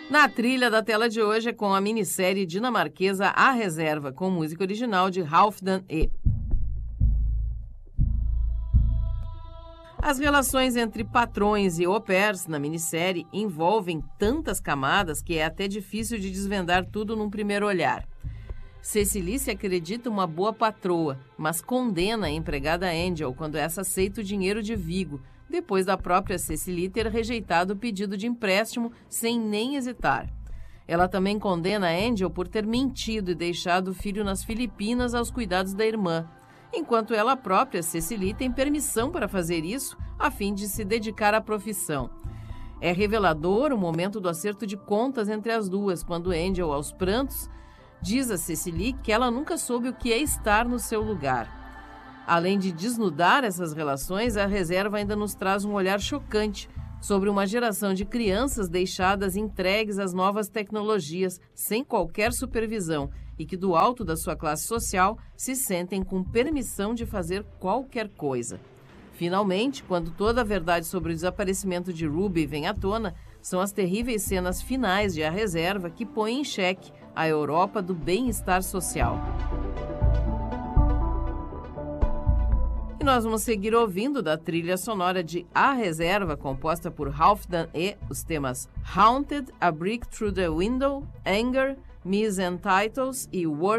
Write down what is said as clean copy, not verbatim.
Na trilha da tela de hoje é com a minissérie dinamarquesa A Reserva, com música original de Halfdan E. As relações entre patrões e au pairs na minissérie envolvem tantas camadas que é até difícil de desvendar tudo num primeiro olhar. Cecily se acredita uma boa patroa, mas condena a empregada Angel quando essa aceita o dinheiro de Viggo, depois da própria Cecily ter rejeitado o pedido de empréstimo sem nem hesitar. Ela também condena a Angel por ter mentido e deixado o filho nas Filipinas aos cuidados da irmã, enquanto ela própria, Cecily, tem permissão para fazer isso a fim de se dedicar à profissão. É revelador o momento do acerto de contas entre as duas, quando Angel, aos prantos, diz a Cecily que ela nunca soube o que é estar no seu lugar. Além de desnudar essas relações, a reserva ainda nos traz um olhar chocante sobre uma geração de crianças deixadas entregues às novas tecnologias sem qualquer supervisão e que, do alto da sua classe social, se sentem com permissão de fazer qualquer coisa. Finalmente, quando toda a verdade sobre o desaparecimento de Ruby vem à tona, são as terríveis cenas finais de A Reserva que põem em xeque a Europa do bem-estar social. E nós vamos seguir ouvindo da trilha sonora de A Reserva, composta por Halfdan E, os temas Haunted, A Brick Through the Window, Anger, Miss and Titles e Work